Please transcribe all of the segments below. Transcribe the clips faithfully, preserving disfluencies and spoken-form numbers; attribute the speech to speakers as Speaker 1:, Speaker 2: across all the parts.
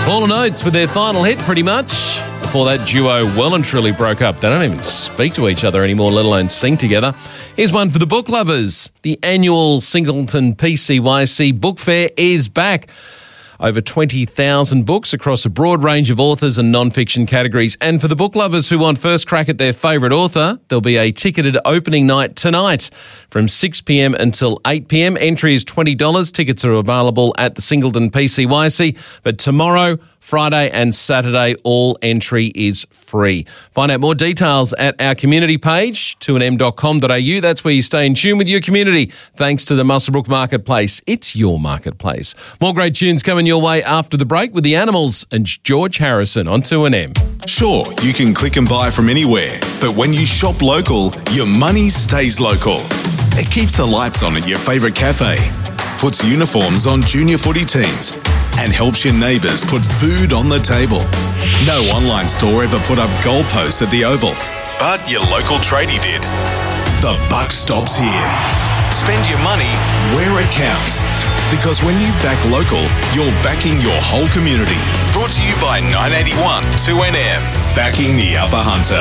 Speaker 1: Hall and Oates with their final hit, pretty much. Before that duo well and truly broke up. They don't even speak to each other anymore, let alone sing together. Here's one for the book lovers. The annual Singleton P C Y C Book Fair is back. Over twenty thousand books across a broad range of authors and non-fiction categories. And for the book lovers who want first crack at their favourite author, there'll be a ticketed opening night tonight from six p.m. until eight p.m. Entry is twenty dollars. Tickets are available at the Singleton P C Y C. But tomorrow, Friday and Saturday, all entry is free. Find out more details at our community page, two n m dot com dot a u. That's where you stay in tune with your community, thanks to the Muswellbrook Marketplace. It's your marketplace. More great tunes coming your way after the break with the Animals and George Harrison on two n m.
Speaker 2: Sure, you can click and buy from anywhere, but when you shop local, your money stays local. It keeps the lights on at your favourite cafe, puts uniforms on junior footy teams, and helps your neighbours put food on the table. No online store ever put up goalposts at the Oval, but your local tradie did. The buck stops here. Spend your money where it counts. Because when you back local, you're backing your whole community. Brought to you by nine eighty-one two N M. Backing the Upper Hunter.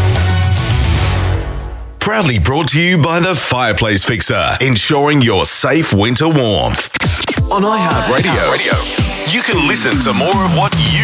Speaker 2: Proudly brought to you by the Fireplace Fixer, ensuring your safe winter warmth. On iHeartRadio, you can listen to more of what you